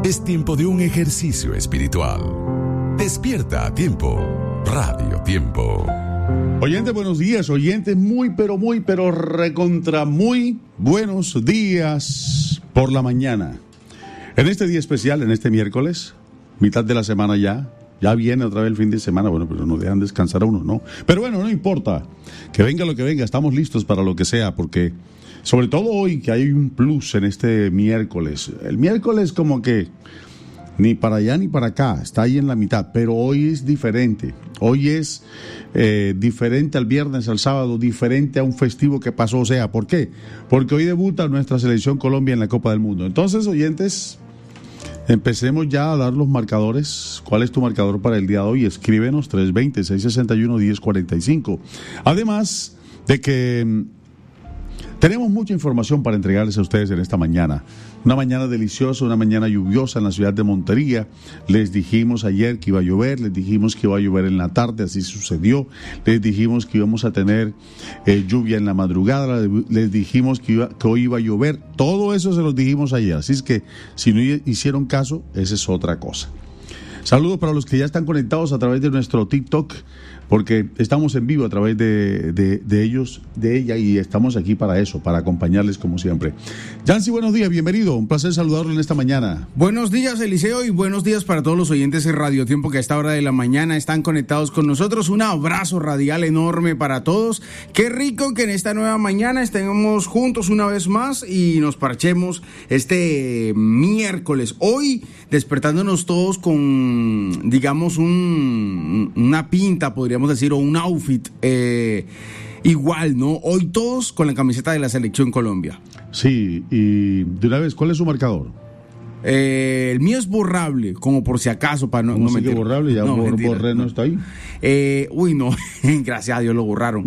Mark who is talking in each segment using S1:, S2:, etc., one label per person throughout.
S1: Es tiempo de un ejercicio espiritual. Despierta a tiempo. Radio Tiempo.
S2: Oyentes, buenos días. Oyentes, muy, pero recontra muy buenos días por la mañana. En este día especial, en este miércoles, mitad de la semana ya viene otra vez el fin de semana. Bueno, pero no dejan descansar a uno, ¿no? Pero bueno, no importa. Que venga lo que venga, estamos listos para lo que sea, porque sobre todo hoy que hay un plus en este miércoles. El miércoles como que ni para allá ni para acá, está ahí en la mitad, pero hoy es diferente. Hoy es diferente al viernes, al sábado, diferente a un festivo que pasó. O sea, ¿por qué? Porque hoy debuta nuestra selección Colombia en la Copa del Mundo. Entonces, oyentes, empecemos ya a dar los marcadores. ¿Cuál es tu marcador para el día de hoy? Escríbenos 320-661-1045. Además de que tenemos mucha información para entregarles a ustedes en esta mañana. Una mañana deliciosa, una mañana lluviosa en la ciudad de Montería. Les dijimos ayer que iba a llover, les dijimos que iba a llover en la tarde, así sucedió. Les dijimos que íbamos a tener lluvia en la madrugada, les dijimos que hoy iba a llover. Todo eso se los dijimos ayer, así es que si no hicieron caso, esa es otra cosa. Saludos para los que ya están conectados a través de nuestro TikTok, porque estamos en vivo a través de ellos, de ella, y estamos aquí para eso, para acompañarles como siempre. Yancy, buenos días, bienvenido, un placer saludarlo en esta mañana.
S3: Buenos días, Eliseo, y buenos días para todos los oyentes de Radio Tiempo que a esta hora de la mañana están conectados con nosotros. Un abrazo radial enorme para todos. Qué rico que en esta nueva mañana estemos juntos una vez más y nos parchemos este miércoles. Hoy despertándonos todos con, digamos, una pinta, podríamos decir, o un outfit igual, ¿no? Hoy todos con la camiseta de la Selección Colombia.
S2: Sí, y de una vez, ¿cuál es su marcador?
S3: El mío es borrable, como por si acaso, para no
S2: mentir. ¿Borrable? Ya no, borré, no está ahí.
S3: Uy, no, gracias a Dios lo borraron.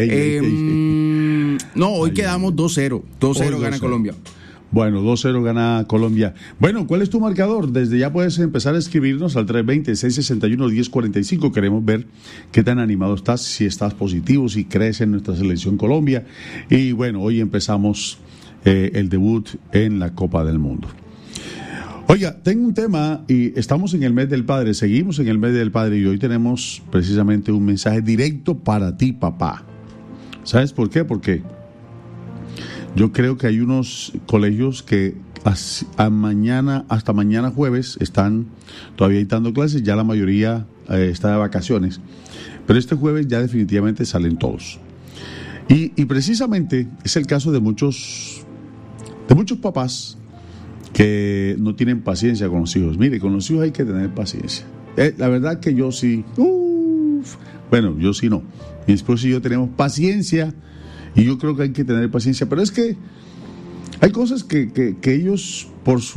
S3: No, hoy quedamos 2-0. 2-0 gana Colombia.
S2: Bueno, 2-0 gana Colombia. Bueno, ¿cuál es tu marcador? Desde ya puedes empezar a escribirnos al 320-661-1045. Queremos ver qué tan animado estás, si estás positivo, si crees en nuestra selección Colombia. Y bueno, hoy empezamos el debut en la Copa del Mundo. Oiga, tengo un tema y estamos en el mes del padre, seguimos en el mes del padre y hoy tenemos precisamente un mensaje directo para ti, papá. ¿Sabes por qué? Porque yo creo que hay unos colegios que hasta mañana jueves están todavía dando clases, ya la mayoría está de vacaciones, pero este jueves ya definitivamente salen todos. Y precisamente es el caso de muchos papás que no tienen paciencia con los hijos. Mire, con los hijos hay que tener paciencia. La verdad que yo sí, bueno, yo sí no. Mi esposo y yo tenemos paciencia. Y yo creo que hay que tener paciencia, pero es que hay cosas que ellos por su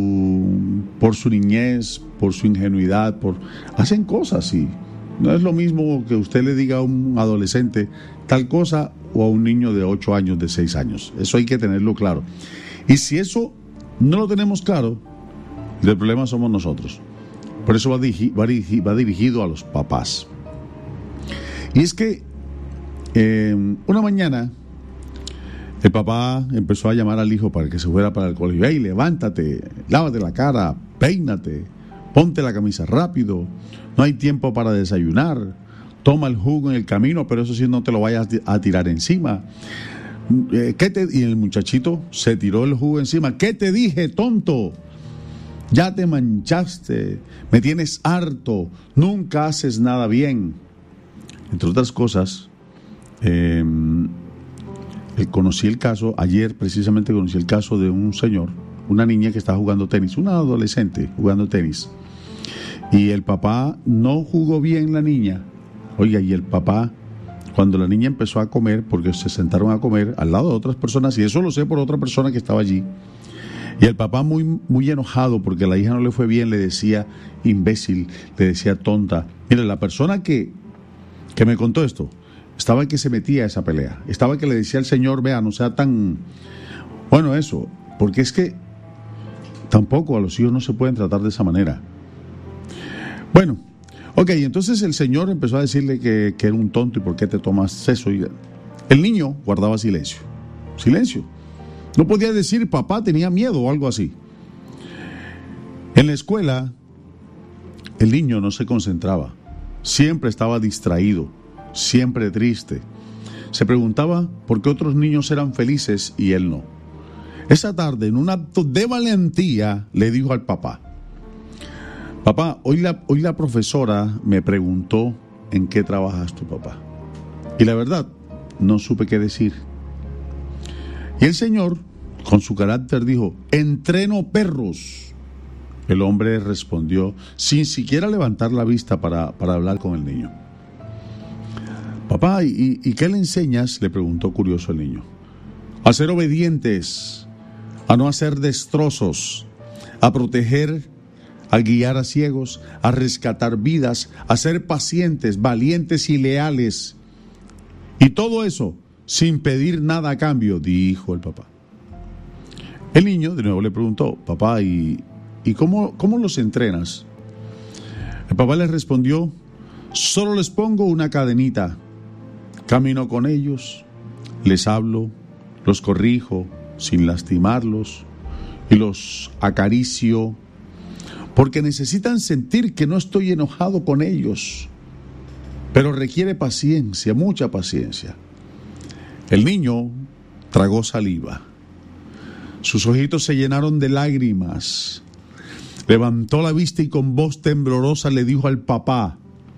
S2: niñez, por su ingenuidad, hacen cosas y no es lo mismo que usted le diga a un adolescente tal cosa o a un niño de 8 años, de 6 años. Eso hay que tenerlo claro. Y si eso no lo tenemos claro, el problema somos nosotros. Por eso va dirigido a los papás. Y es que una mañana el papá empezó a llamar al hijo para que se fuera para el colegio. ¡Ey, levántate, lávate la cara, peínate, ponte la camisa rápido, no hay tiempo para desayunar, toma el jugo en el camino, pero eso sí, no te lo vayas a tirar encima. Y el muchachito se tiró el jugo encima. ¿Qué te dije, tonto? Ya te manchaste, me tienes harto, nunca haces nada bien. Entre otras cosas, conocí el caso, ayer precisamente conocí el caso de un señor, una niña que estaba jugando tenis, una adolescente jugando tenis, y el papá no jugó bien la niña. Oiga, y el papá, cuando la niña empezó a comer, porque se sentaron a comer al lado de otras personas, y eso lo sé por otra persona que estaba allí, y el papá muy, muy enojado porque a la hija no le fue bien, le decía imbécil, le decía tonta. Mire, la persona que me contó esto estaba que se metía a esa pelea, estaba que le decía al señor, vea, no sea tan, bueno, eso, porque es que tampoco a los hijos no se pueden tratar de esa manera. Bueno, ok, entonces el señor empezó a decirle que era un tonto y por qué te tomas eso, y el niño guardaba silencio, no podía decir papá, tenía miedo o algo así. En la escuela, el niño no se concentraba, siempre estaba distraído, siempre triste. Se preguntaba por qué otros niños eran felices y él no. Esa tarde, en un acto de valentía, le dijo al papá: papá, hoy la profesora me preguntó en qué trabajas tu papá. Y la verdad, no supe qué decir. Y el señor, con su carácter, dijo: entreno perros. El hombre respondió sin siquiera levantar la vista para hablar con el niño. Papá, ¿y qué le enseñas?, le preguntó curioso el niño. A ser obedientes, a no hacer destrozos, a proteger, a guiar a ciegos, a rescatar vidas, a ser pacientes, valientes y leales. Y todo eso sin pedir nada a cambio, dijo el papá. El niño de nuevo le preguntó: papá, ¿y cómo los entrenas? El papá le respondió: solo les pongo una cadenita, camino con ellos, les hablo, los corrijo sin lastimarlos y los acaricio, porque necesitan sentir que no estoy enojado con ellos, pero requiere paciencia, mucha paciencia. El niño tragó saliva, sus ojitos se llenaron de lágrimas, levantó la vista y con voz temblorosa le dijo al papá: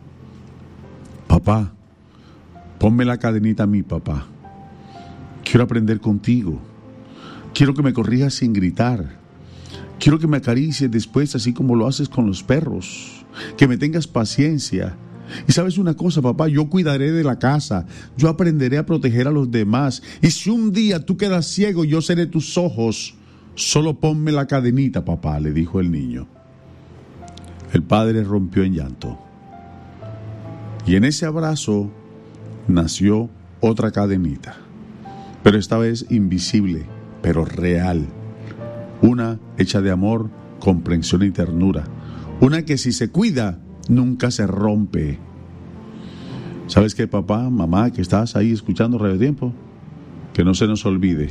S2: papá, ponme la cadenita a mí, papá. Quiero aprender contigo. Quiero que me corrijas sin gritar. Quiero que me acaricies después, así como lo haces con los perros. Que me tengas paciencia. Y sabes una cosa, papá, yo cuidaré de la casa. Yo aprenderé a proteger a los demás. Y si un día tú quedas ciego, yo seré tus ojos. Solo ponme la cadenita, papá, le dijo el niño. El padre rompió en llanto. Y en ese abrazo nació otra cadenita, pero esta vez invisible, pero real. Una hecha de amor, comprensión y ternura. Una que si se cuida, nunca se rompe. ¿Sabes qué, papá, mamá, que estás ahí escuchando Radio Tiempo? Que no se nos olvide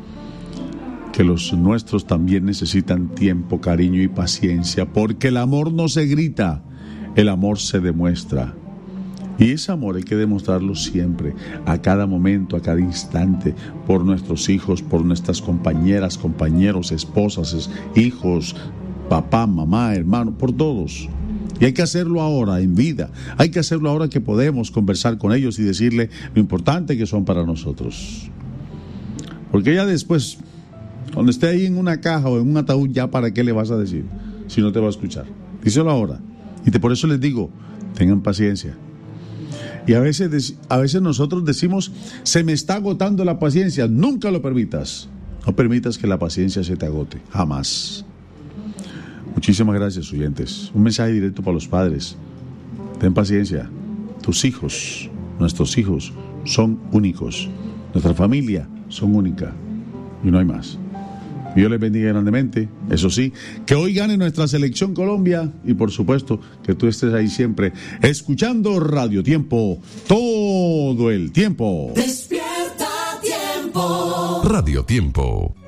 S2: que los nuestros también necesitan tiempo, cariño y paciencia, porque el amor no se grita, el amor se demuestra. Y ese amor hay que demostrarlo siempre, a cada momento, a cada instante, por nuestros hijos, por nuestras compañeras, compañeros, esposas, hijos, papá, mamá, hermano, por todos. Y hay que hacerlo ahora, en vida. Hay que hacerlo ahora que podemos conversar con ellos y decirle lo importante que son para nosotros. Porque ya después, cuando esté ahí en una caja o en un ataúd, ya para qué le vas a decir, si no te va a escuchar. Díselo ahora. Y por eso les digo, tengan paciencia. Y a veces nosotros decimos: se me está agotando la paciencia. Nunca lo permitas. No permitas que la paciencia se te agote. Jamás. Muchísimas gracias, oyentes. Un mensaje directo para los padres. Ten paciencia. Tus hijos, nuestros hijos, son únicos. Nuestra familia son única. Y no hay más. Dios les bendiga grandemente. Eso sí, que hoy gane nuestra selección Colombia y por supuesto que tú estés ahí siempre escuchando Radio Tiempo todo el tiempo.
S1: Despierta Tiempo. Radio Tiempo.